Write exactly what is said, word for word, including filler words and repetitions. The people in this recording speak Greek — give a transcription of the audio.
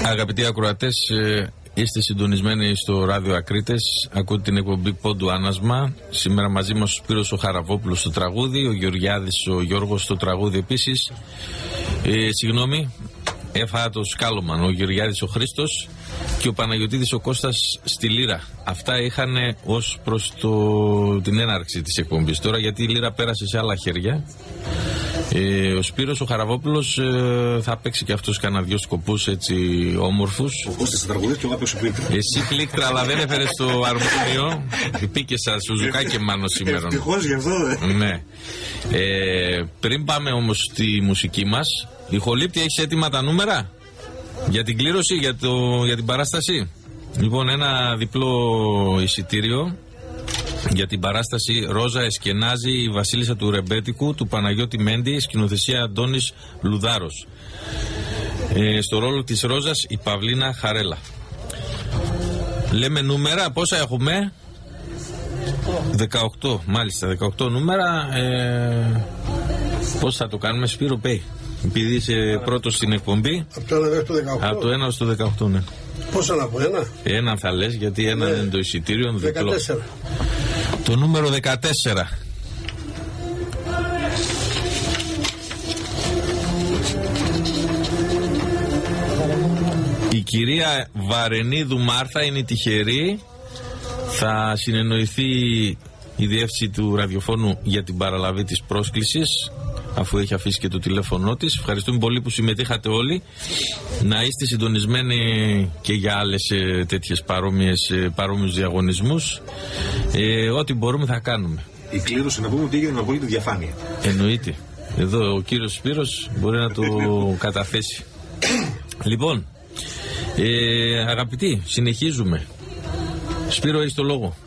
Αγαπητοί ακροατές, είστε συντονισμένοι στο Ράδιο Ακρίτες. Ακούτε την εκπομπή Πόντου Άνασμα. Σήμερα μαζί μας ο Σπύρος ο Χαραβόπουλος στο τραγούδι, ο Γεωργιάδης ο Γιώργος στο τραγούδι επίσης. Ε, συγγνώμη, έφαγα το σκάλωμαν, ο Γεωργιάδης ο Χρήστος και ο Παναγιωτίδης ο Κώστας στη λύρα. Αυτά είχαν ως προς το, την έναρξη της εκπομπής. Τώρα γιατί η λύρα πέρασε σε άλλα χέρια. Ε, ο Σπύρος ο Χαραβόπουλος ε, θα παίξει και αυτός κανένα δυο σκοπούς έτσι όμορφους. Ο Κώστας θα τραγουδίσει και εγώ θα παίξω πλήκτρα. Εσύ πλήκτρα, αλλά δεν έφερες το αρμόνιο. Πήκε σαν Σουζουκά μάνο σήμερα. Ευτυχώς γι' αυτό δε. Ναι. Ε, πριν πάμε όμως στη μουσική μας, ηχολήπτη, έχεις έτοιμα τα νούμερα για την κλήρωση, για, το, για την παράσταση? Λοιπόν, ένα διπλό εισιτήριο για την παράσταση Ρόζα Εσκενάζη, η Βασίλισσα του Ρεμπέτικου, του Παναγιώτη Μέντη, σκηνοθεσία Αντώνης Λουδάρος. Ε, στο ρόλο της Ρόζας η Παυλίνα Χαρέλα. Λέμε νούμερα, πόσα έχουμε? δεκαοκτώ, μάλιστα, δεκαοκτώ νούμερα. Ε, πώς θα το κάνουμε, Σπύρο, Πέι? Επειδή είσαι πρώτος στην εκπομπή. Από το ένα μέχρι το δεκαοκτώ. Από το ένα στο δεκαοκτώ, ναι. Πόσα να πω, ένα? Ένα θα λες, γιατί ένα ναι. Είναι το εισιτήριο, διπλό. δεκατέσσερα. Το νούμερο δεκατέσσερα. Η κυρία Βαρενίδου Μάρθα είναι τυχερή. Θα συνεννοηθεί η διεύθυνση του ραδιοφώνου για την παραλαβή της πρόσκλησης, αφού έχει αφήσει και το τηλέφωνό της. Ευχαριστούμε πολύ που συμμετείχατε όλοι. Να είστε συντονισμένοι και για άλλες ε, τέτοιες παρόμοιες, ε, παρόμοιους διαγωνισμούς. Ε, ό,τι μπορούμε θα κάνουμε. Η κλήρωση, να πούμε ότι έγινε με απόλυτη διαφάνεια. Εννοείται. Εδώ ο κύριος Σπύρος μπορεί να το καταθέσει. Λοιπόν, ε, αγαπητοί, συνεχίζουμε. Σπύρο, έχεις το λόγο.